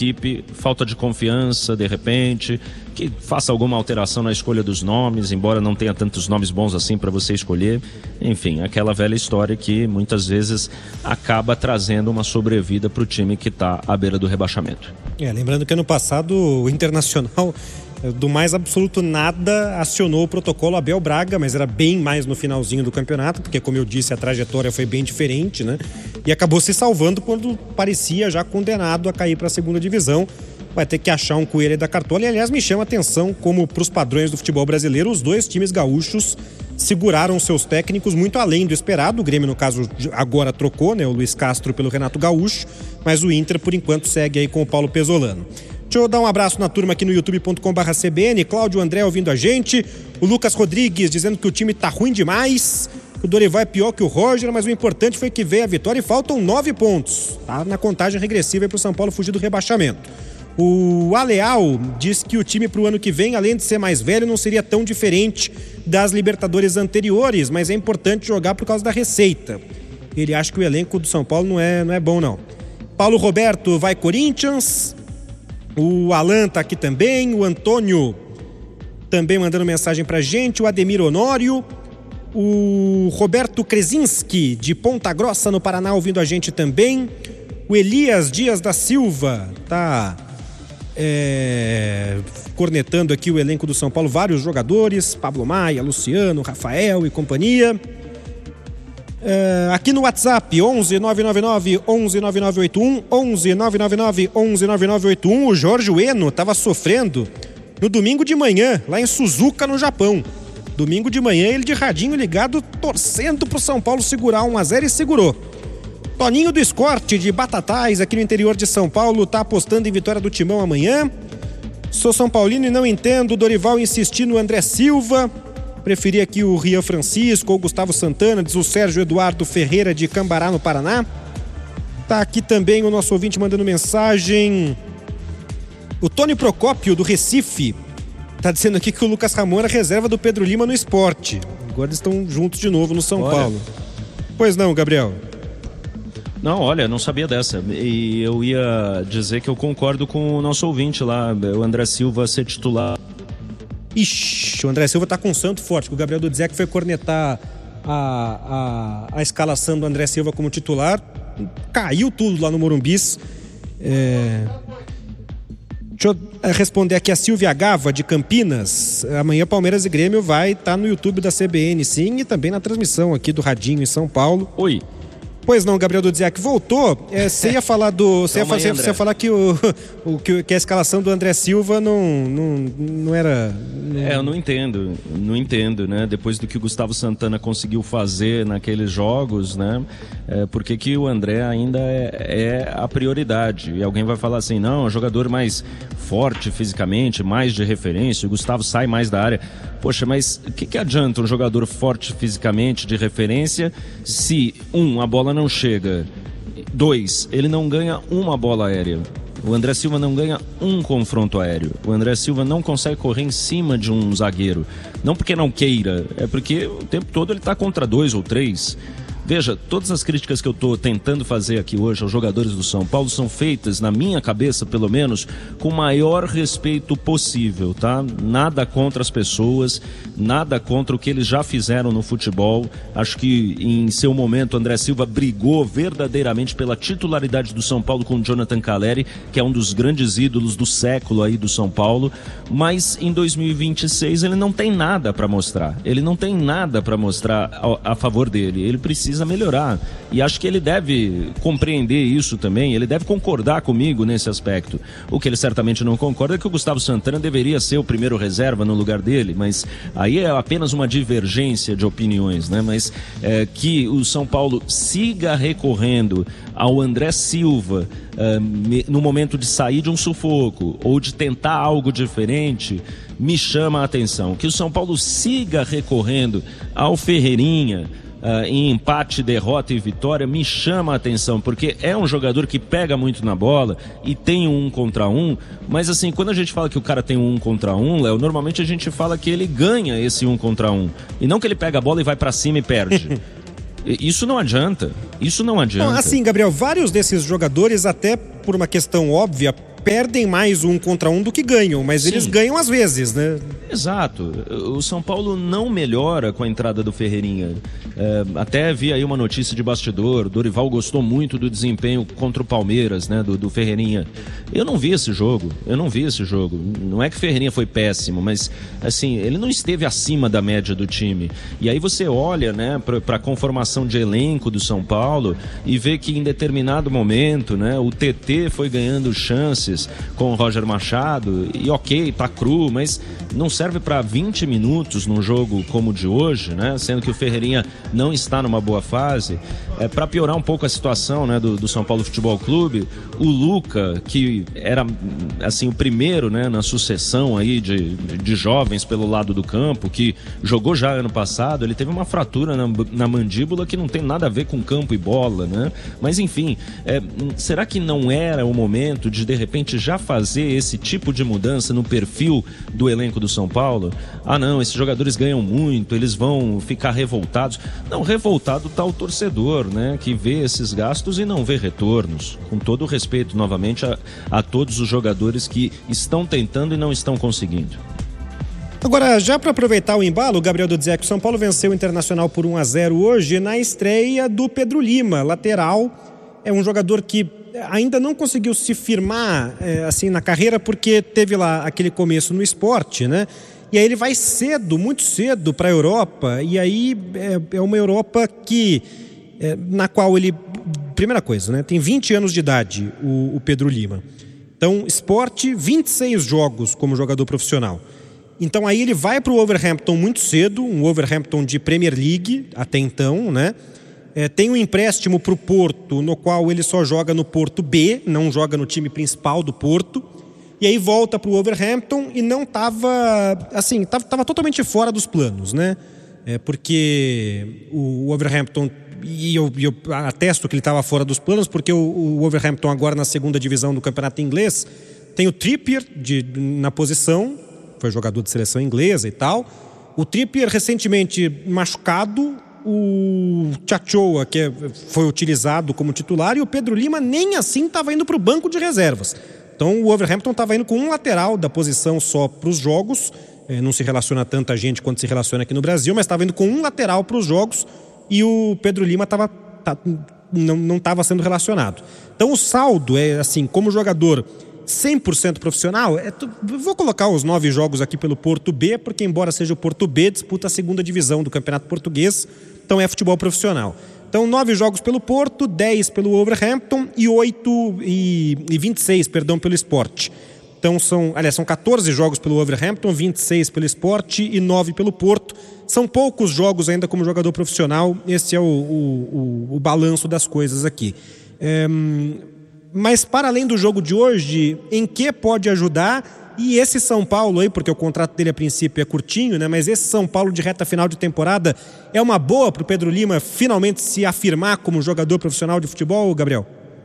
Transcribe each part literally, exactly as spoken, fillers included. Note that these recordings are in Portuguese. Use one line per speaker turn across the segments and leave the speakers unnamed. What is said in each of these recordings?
equipe, falta de confiança de repente, que faça alguma alteração na escolha dos nomes, embora não tenha tantos nomes bons assim para você escolher. Enfim, aquela velha história que muitas vezes acaba trazendo uma sobrevida para o time que está à beira do rebaixamento.
É, lembrando que ano passado o Internacional, do mais absoluto nada, acionou o protocolo Abel Braga, mas era bem mais no finalzinho do campeonato, porque, como eu disse, a trajetória foi bem diferente, né? E acabou se salvando quando parecia já condenado a cair para a segunda divisão. Vai ter que achar um coelho aí da cartola. E, aliás, me chama a atenção como, para os padrões do futebol brasileiro, os dois times gaúchos seguraram seus técnicos muito além do esperado. O Grêmio, no caso, agora trocou, né, o Luiz Castro pelo Renato Gaúcho, mas o Inter, por enquanto, segue aí com o Paulo Pesolano. Deixa eu dar um abraço na turma aqui no youtube ponto com barra C B N. Cláudio André ouvindo a gente. O Lucas Rodrigues dizendo que o time tá ruim demais. O Dorival é pior que o Roger, mas o importante foi que veio a vitória e faltam nove pontos. Tá na contagem regressiva aí pro São Paulo fugir do rebaixamento. O Aleal diz que o time pro ano que vem, além de ser mais velho, não seria tão diferente das Libertadores anteriores, mas é importante jogar por causa da receita. Ele acha que o elenco do São Paulo não é, não é bom, não. Paulo Roberto vai Corinthians. O Alan tá aqui também. O Antônio também mandando mensagem pra gente. O Ademir Honório. O Roberto Kresinski, de Ponta Grossa, no Paraná, ouvindo a gente também. O Elias Dias da Silva tá é, cornetando aqui o elenco do São Paulo. Vários jogadores. Pablo Maia, Luciano, Rafael e companhia. Uh, aqui no WhatsApp, onze nove nove nove, onze nove nove oito um, onze nove nove nove, onze nove nove oito um. O Jorge Ueno estava sofrendo no domingo de manhã, lá em Suzuka, no Japão. Domingo de manhã, ele de radinho ligado, torcendo pro São Paulo segurar um a zero, e segurou. Toninho do Escorte, de Batatais, aqui no interior de São Paulo, tá apostando em vitória do Timão amanhã. Sou São Paulino e não entendo. Dorival insistir no André Silva. Preferi aqui o Rian Francisco ou Gustavo Santana, diz o Sérgio Eduardo Ferreira, de Cambará, no Paraná. Tá aqui também o nosso ouvinte mandando mensagem. O Tony Procópio, do Recife, tá dizendo aqui que o Lucas Ramon era reserva do Pedro Lima no Sport. Agora eles estão juntos de novo no São olha. Paulo. Pois não, Gabriel?
Não, olha, não sabia dessa. E eu ia dizer que eu concordo com o nosso ouvinte lá, o André Silva ser titular.
Ixi, o André Silva tá com um santo forte, que o Gabriel Dudzek foi cornetar a, a, a escalação do André Silva como titular, caiu tudo lá no Morumbis. É... Deixa eu responder aqui a Silvia Gava, de Campinas. Amanhã Palmeiras e Grêmio vai estar tá no YouTube da C B N, sim, e também na transmissão aqui do Radinho em São Paulo.
Oi.
Pois não, Gabriel Dudziak voltou. É, você ia falar do. Você ia,
aí,
ia, ia falar que, o, o, que a escalação do André Silva não, não, não era. Não...
É, eu não entendo. Não entendo, né? Depois do que o Gustavo Santana conseguiu fazer naqueles jogos, né? É, por que que o André ainda é, é a prioridade? E alguém vai falar assim: não, é um jogador mais forte fisicamente, mais de referência. O Gustavo sai mais da área. Poxa, mas o que, que adianta um jogador forte fisicamente, de referência, se, um, a bola não chega, dois, ele não ganha uma bola aérea? O André Silva não ganha um confronto aéreo. O André Silva não consegue correr em cima de um zagueiro. Não porque não queira, é porque o tempo todo ele está contra dois ou três. Veja, todas as críticas que eu estou tentando fazer aqui hoje aos jogadores do São Paulo são feitas, na minha cabeça pelo menos, com o maior respeito possível, tá? Nada contra as pessoas, nada contra o que eles já fizeram no futebol. Acho que em seu momento o André Silva brigou verdadeiramente pela titularidade do São Paulo com o Jonathan Calleri, que é um dos grandes ídolos do século aí do São Paulo, mas em dois mil e vinte e seis ele não tem nada para mostrar, ele não tem nada para mostrar a, a favor dele, ele precisa melhorar, e acho que ele deve compreender isso também, ele deve concordar comigo nesse aspecto. O que ele certamente não concorda é que o Gustavo Santana deveria ser o primeiro reserva no lugar dele, mas aí é apenas uma divergência de opiniões, né? Mas é, que o São Paulo siga recorrendo ao André Silva é, no momento de sair de um sufoco ou de tentar algo diferente, me chama a atenção. Que o São Paulo siga recorrendo ao Ferreirinha Uh, em empate, derrota e vitória, me chama a atenção, porque é um jogador que pega muito na bola e tem um um contra um, mas assim, quando a gente fala que o cara tem um um contra um, Léo, normalmente a gente fala que ele ganha esse um contra um, e não que ele pega a bola e vai pra cima e perde. Isso não adianta, isso não adianta.
Não, assim, Gabriel, vários desses jogadores, até por uma questão óbvia, perdem mais um contra um do que ganham, mas Sim. eles ganham às vezes, né?
Exato. O São Paulo não melhora com a entrada do Ferreirinha. É, até vi aí uma notícia de bastidor, Dorival gostou muito do desempenho contra o Palmeiras, né, do, do Ferreirinha. Eu não vi esse jogo, eu não vi esse jogo. Não é que o Ferreirinha foi péssimo, mas assim, ele não esteve acima da média do time. E aí você olha, né, para a conformação de elenco do São Paulo e vê que em determinado momento, né, o T T foi ganhando chances com o Roger Machado e ok, tá cru, mas não serve para vinte minutos num jogo como o de hoje, né, sendo que o Ferreirinha não está numa boa fase. É, para piorar um pouco a situação, né, do, do São Paulo Futebol Clube, o Luca, que era assim o primeiro, né, na sucessão aí de, de jovens pelo lado do campo, que jogou já ano passado, ele teve uma fratura na, na mandíbula que não tem nada a ver com campo e bola, né? Mas enfim, é, será que não era o momento de de repente já fazer esse tipo de mudança no perfil do elenco do São Paulo? Ah não, esses jogadores ganham muito, eles vão ficar revoltados. Não, revoltado tá o torcedor, né, que vê esses gastos e não vê retornos. Com todo o respeito novamente a, a todos os jogadores que estão tentando e não estão conseguindo.
Agora, já para aproveitar o embalo, Gabriel Dudzek, o São Paulo venceu o Internacional por um a zero hoje na estreia do Pedro Lima, lateral. É um jogador que ainda não conseguiu se firmar é, assim na carreira porque teve lá aquele começo no Sport, né? E aí ele vai cedo, muito cedo para a Europa, e aí é, é uma Europa que, é, na qual ele, primeira coisa, né? Tem vinte anos de idade o, o Pedro Lima. Então, Sport, vinte e seis jogos como jogador profissional. Então aí ele vai para o Wolverhampton muito cedo, um Wolverhampton de Premier League até então, né? É, tem um empréstimo para o Porto, no qual ele só joga no Porto B, não joga no time principal do Porto. E aí volta para o Wolverhampton e não estava, assim, estava totalmente fora dos planos, né? É, porque o Wolverhampton, e eu, eu atesto que ele estava fora dos planos, porque o, o Wolverhampton agora na segunda divisão do campeonato inglês tem o Trippier de, na posição, foi jogador de seleção inglesa e tal. O Trippier recentemente machucado, o Chachoa, que foi utilizado como titular, e o Pedro Lima nem assim estava indo para o banco de reservas. Então o Wolverhampton estava indo com um lateral da posição só para os jogos, é, não se relaciona tanta gente quanto se relaciona aqui no Brasil, mas estava indo com um lateral para os jogos e o Pedro Lima tava, tá, não estava sendo relacionado. Então o saldo é assim, como jogador cem por cento profissional, é, tu, vou colocar os nove jogos aqui pelo Porto B, porque embora seja o Porto B, disputa a segunda divisão do Campeonato Português, então é futebol profissional. Então nove jogos pelo Porto, dez pelo Wolverhampton e oito e, e vinte e seis, perdão, pelo Sport. Então são, aliás, são catorze jogos pelo Wolverhampton, vinte e seis pelo Sport e nove pelo Porto. São poucos jogos ainda como jogador profissional, esse é o, o, o, o balanço das coisas aqui. É, mas para além do jogo de hoje, em que pode ajudar? E esse São Paulo aí, porque o contrato dele a princípio é curtinho, né? Mas esse São Paulo de reta final de temporada é uma boa para o Pedro Lima finalmente se afirmar como jogador profissional de futebol, Gabriel?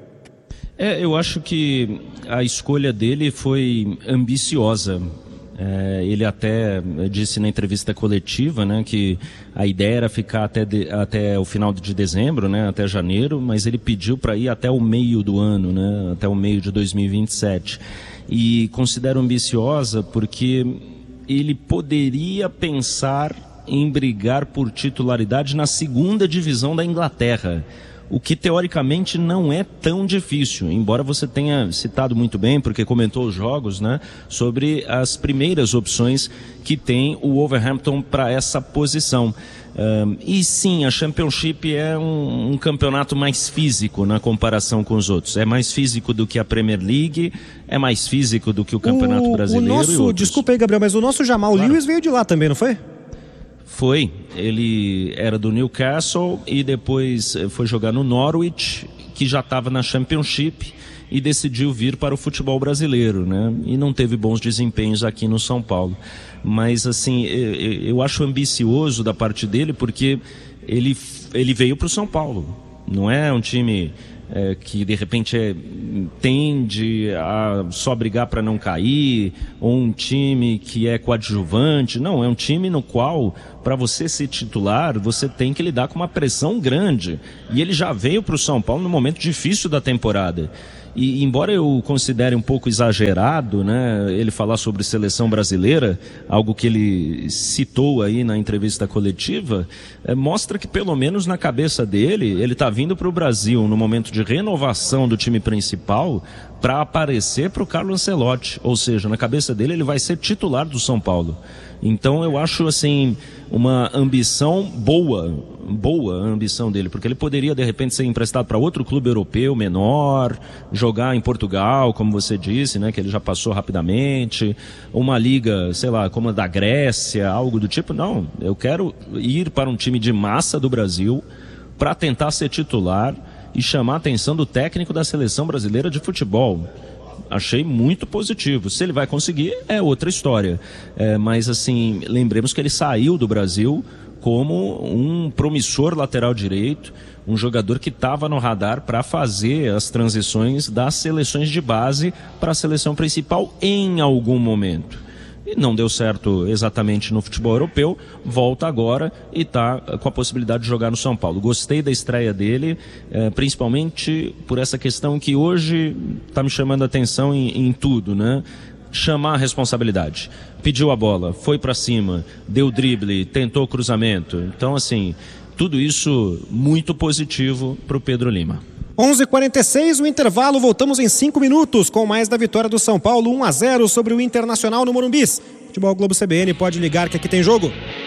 É, eu acho que a escolha dele foi ambiciosa. É, ele até disse na entrevista coletiva, né, que a ideia era ficar até, de, até o final de dezembro, né, até janeiro, mas ele pediu para ir até o meio do ano, né, até o meio de dois mil e vinte e sete. E considero ambiciosa porque ele poderia pensar em brigar por titularidade na segunda divisão da Inglaterra, o que teoricamente não é tão difícil, embora você tenha citado muito bem, porque comentou os jogos, né, sobre as primeiras opções que tem o Wolverhampton para essa posição. Um, e sim, a Championship é um, um campeonato mais físico na comparação com os outros. É mais físico do que a Premier League, é mais físico do que o Campeonato
o,
Brasileiro.
O nosso,
e outros.
Desculpa aí, Gabriel, mas o nosso Jamal claro. Lewis veio de lá também, não foi?
Foi, ele era do Newcastle e depois foi jogar no Norwich, que já estava na Championship, e decidiu vir para o futebol brasileiro, né? E não teve bons desempenhos aqui no São Paulo. Mas assim, eu, eu acho ambicioso da parte dele, porque ele, ele veio para o São Paulo. Não é um time é, que de repente é, tende a só brigar para não cair, ou um time que é coadjuvante. Não, é um time no qual, para você ser titular, você tem que lidar com uma pressão grande. E ele já veio para o São Paulo no momento difícil da temporada. E embora eu considere um pouco exagerado, né, ele falar sobre seleção brasileira, algo que ele citou aí na entrevista coletiva, é, mostra que pelo menos na cabeça dele, ele está vindo para o Brasil no momento de renovação do time principal para aparecer para o Carlo Ancelotti, ou seja, na cabeça dele ele vai ser titular do São Paulo. Então eu acho assim uma ambição boa, boa a ambição dele, porque ele poderia de repente ser emprestado para outro clube europeu menor, jogar em Portugal, como você disse, né, que ele já passou rapidamente, uma liga, sei lá, como a da Grécia, algo do tipo. Não, eu quero ir para um time de massa do Brasil para tentar ser titular e chamar a atenção do técnico da seleção brasileira de futebol. Achei muito positivo. Se ele vai conseguir, é outra história. É, mas, assim, lembremos que ele saiu do Brasil como um promissor lateral direito, um jogador que estava no radar para fazer as transições das seleções de base para a seleção principal em algum momento. E não deu certo exatamente no futebol europeu, volta agora e está com a possibilidade de jogar no São Paulo. Gostei da estreia dele, eh, principalmente por essa questão que hoje está me chamando a atenção em, em tudo, né? Chamar a responsabilidade. Pediu a bola, foi para cima, deu drible, tentou cruzamento. Então, assim, tudo isso muito positivo para o Pedro Lima.
onze e quarenta e seis, o intervalo, voltamos em cinco minutos com mais da vitória do São Paulo, um a zero sobre o Internacional no Morumbi. Futebol Globo C B N, pode ligar que aqui tem jogo.